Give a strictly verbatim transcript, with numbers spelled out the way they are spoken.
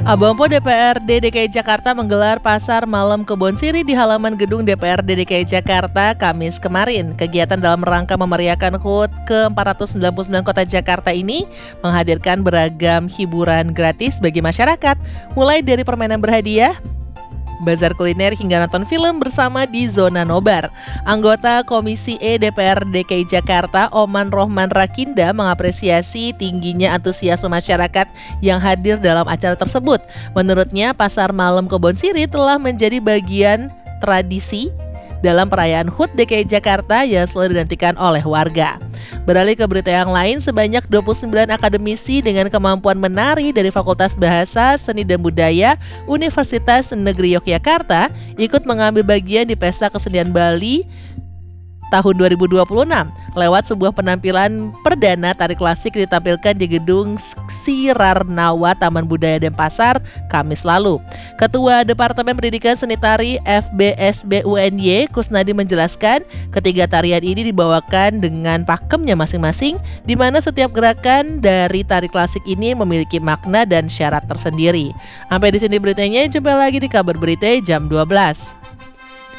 Abampo D P R D D K I Jakarta menggelar Pasar Malam Kebon Sirih di halaman gedung D P R D D K I Jakarta Kamis kemarin. Kegiatan dalam rangka memeriahkan H U T ke empat ratus sembilan puluh sembilan Kota Jakarta ini menghadirkan beragam hiburan gratis bagi masyarakat, mulai dari permainan berhadiah, bazar kuliner hingga nonton film bersama di zona nobar. Anggota Komisi E D P R D K I Jakarta, Oman Rohman Rakinda, mengapresiasi tingginya antusiasme masyarakat yang hadir dalam acara tersebut. Menurutnya, Pasar Malam Kebon Sirih telah menjadi bagian tradisi dalam perayaan H U T D K I Jakarta yang selalu dinantikan oleh warga. Beralih ke berita yang lain, sebanyak dua puluh sembilan akademisi dengan kemampuan menari dari Fakultas Bahasa, Seni dan Budaya Universitas Negeri Yogyakarta ikut mengambil bagian di Pesta Kesenian Bali tahun dua ribu dua puluh enam lewat sebuah penampilan perdana tari klasik ditampilkan di gedung Sirarnawa Taman Budaya Denpasar Kamis lalu. Ketua Departemen Pendidikan Seni Tari F B S B U N Y Kusnadi menjelaskan, ketiga tarian ini dibawakan dengan pakemnya masing-masing, di mana setiap gerakan dari tari klasik ini memiliki makna dan syarat tersendiri. Sampai di sini beritanya, jumpa lagi di kabar berita jam dua belas.